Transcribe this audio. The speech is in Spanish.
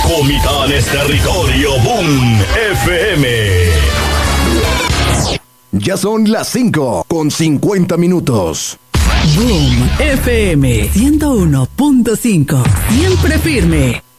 Comitán es territorio Boom FM. Ya son las 5:50. Boom FM 101.5. Siempre firme.